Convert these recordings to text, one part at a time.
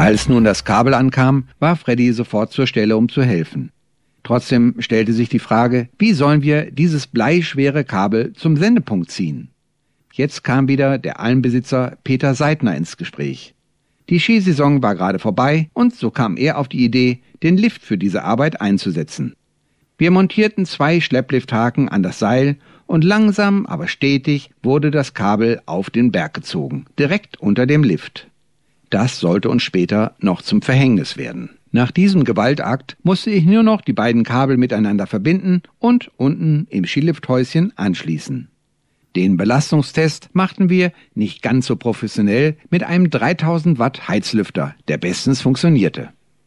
Als nun das Kabel ankam, war Freddy sofort zur Stelle, um zu helfen. Trotzdem stellte sich die Frage, wie sollen wir dieses bleischwere Kabel zum Sendepunkt ziehen? Jetzt kam wieder der Almbesitzer Peter Seidner ins Gespräch. Die Skisaison war gerade vorbei und so kam er auf die Idee, den Lift für diese Arbeit einzusetzen. Wir montierten 2 Schlepplifthaken an das Seil und langsam, aber stetig wurde das Kabel auf den Berg gezogen, direkt unter dem Lift. Das sollte uns später noch zum Verhängnis werden. Nach diesem Gewaltakt musste ich nur noch die beiden Kabel miteinander verbinden und unten im Skilifthäuschen anschließen. Den Belastungstest machten wir nicht ganz so professionell mit einem 3000 Watt Heizlüfter, der bestens funktionierte.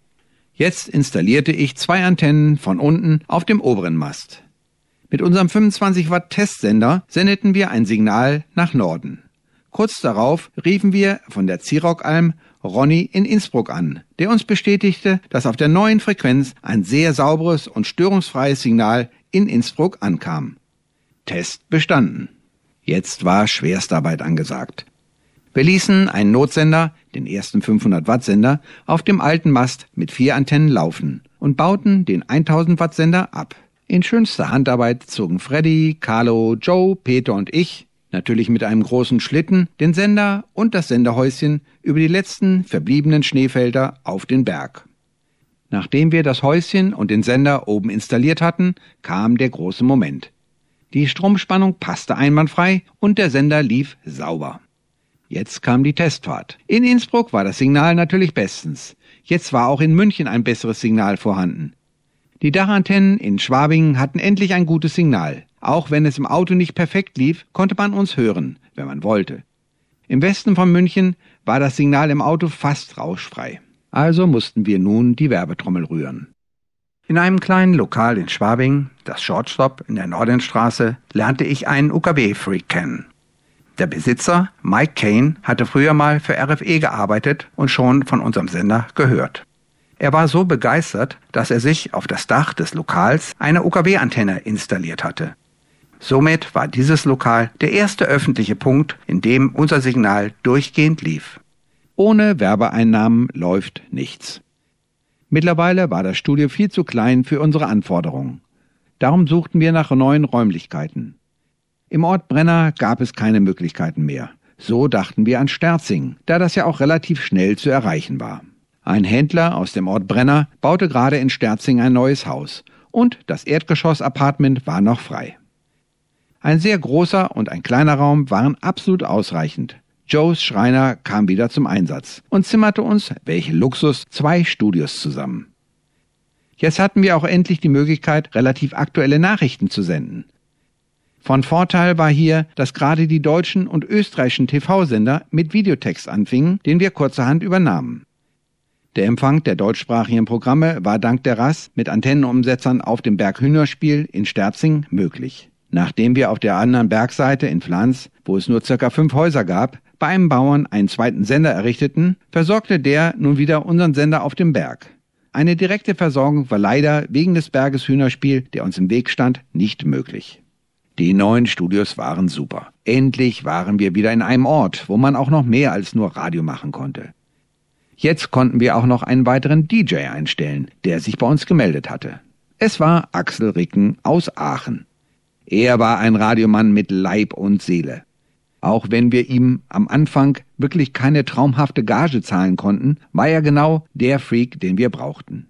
Jetzt installierte ich 2 Antennen von unten auf dem oberen Mast. Mit unserem 25 Watt Testsender sendeten wir ein Signal nach Norden. Kurz darauf riefen wir von der Zierokalm Ronny in Innsbruck an, der uns bestätigte, dass auf der neuen Frequenz ein sehr sauberes und störungsfreies Signal in Innsbruck ankam. Test bestanden. Jetzt war Schwerstarbeit angesagt. Wir ließen einen Notsender, den ersten 500 Watt Sender, auf dem alten Mast mit 4 Antennen laufen und bauten den 1000 Watt Sender ab. In schönster Handarbeit zogen Freddy, Carlo, Joe, Peter und ich, natürlich mit einem großen Schlitten, den Sender und das Senderhäuschen über die letzten verbliebenen Schneefelder auf den Berg. Nachdem wir das Häuschen und den Sender oben installiert hatten, kam der große Moment. Die Stromspannung passte einwandfrei und der Sender lief sauber. Jetzt kam die Testfahrt. In Innsbruck war das Signal natürlich bestens. Jetzt war auch in München ein besseres Signal vorhanden. Die Dachantennen in Schwabing hatten endlich ein gutes Signal. Auch wenn es im Auto nicht perfekt lief, konnte man uns hören, wenn man wollte. Im Westen von München war das Signal im Auto fast rauschfrei. Also mussten wir nun die Werbetrommel rühren. In einem kleinen Lokal in Schwabing, das Shortstop in der Nordenstraße, lernte ich einen UKW-Freak kennen. Der Besitzer, Mike Kane, hatte früher mal für RFE gearbeitet und schon von unserem Sender gehört. Er war so begeistert, dass er sich auf das Dach des Lokals eine UKW-Antenne installiert hatte. Somit war dieses Lokal der erste öffentliche Punkt, in dem unser Signal durchgehend lief. Ohne Werbeeinnahmen läuft nichts. Mittlerweile war das Studio viel zu klein für unsere Anforderungen. Darum suchten wir nach neuen Räumlichkeiten. Im Ort Brenna gab es keine Möglichkeiten mehr. So dachten wir an Sterzing, da das ja auch relativ schnell zu erreichen war. Ein Händler aus dem Ort Brenna baute gerade in Sterzing ein neues Haus und das Erdgeschoss-Appartement war noch frei. Ein sehr großer und ein kleiner Raum waren absolut ausreichend. Joes Schreiner kam wieder zum Einsatz und zimmerte uns, welch Luxus, 2 Studios zusammen. Jetzt hatten wir auch endlich die Möglichkeit, relativ aktuelle Nachrichten zu senden. Von Vorteil war hier, dass gerade die deutschen und österreichischen TV-Sender mit Videotext anfingen, den wir kurzerhand übernahmen. Der Empfang der deutschsprachigen Programme war dank der RAS mit Antennenumsetzern auf dem Berg Hühnerspiel in Sterzing möglich. Nachdem wir auf der anderen Bergseite in Flans, wo es nur ca. 5 Häuser gab, bei einem Bauern einen zweiten Sender errichteten, versorgte der nun wieder unseren Sender auf dem Berg. Eine direkte Versorgung war leider wegen des Berges Hühnerspiel, der uns im Weg stand, nicht möglich. Die neuen Studios waren super. Endlich waren wir wieder in einem Ort, wo man auch noch mehr als nur Radio machen konnte. Jetzt konnten wir auch noch einen weiteren DJ einstellen, der sich bei uns gemeldet hatte. Es war Axel Ricken aus Aachen. Er war ein Radiomann mit Leib und Seele. Auch wenn wir ihm am Anfang wirklich keine traumhafte Gage zahlen konnten, war er genau der Freak, den wir brauchten.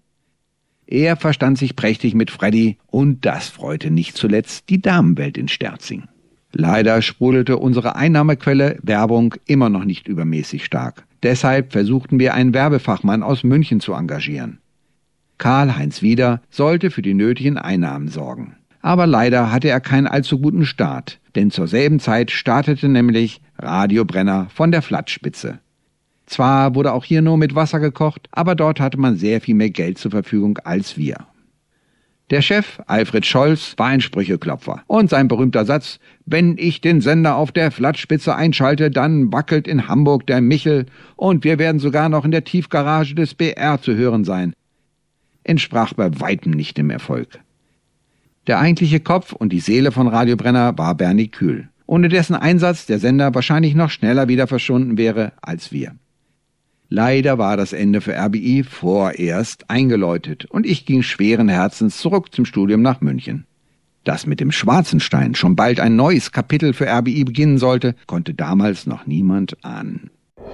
Er verstand sich prächtig mit Freddy und das freute nicht zuletzt die Damenwelt in Sterzing. Leider sprudelte unsere Einnahmequelle Werbung immer noch nicht übermäßig stark. Deshalb versuchten wir einen Werbefachmann aus München zu engagieren. Karl-Heinz Wieder sollte für die nötigen Einnahmen sorgen. Aber leider hatte er keinen allzu guten Start, denn zur selben Zeit startete nämlich Radio Brenna von der Flatspitze. Zwar wurde auch hier nur mit Wasser gekocht, aber dort hatte man sehr viel mehr Geld zur Verfügung als wir. Der Chef, Alfred Scholz, war ein Sprücheklopfer und sein berühmter Satz, wenn ich den Sender auf der Flatspitze einschalte, dann wackelt in Hamburg der Michel und wir werden sogar noch in der Tiefgarage des BR zu hören sein, entsprach bei weitem nicht dem Erfolg. Der eigentliche Kopf und die Seele von Radio Brenna war Bernie Kühl, ohne dessen Einsatz der Sender wahrscheinlich noch schneller wieder verschwunden wäre als wir. Leider war das Ende für RBI vorerst eingeläutet und ich ging schweren Herzens zurück zum Studium nach München. Dass mit dem Schwarzenstein schon bald ein neues Kapitel für RBI beginnen sollte, konnte damals noch niemand ahnen.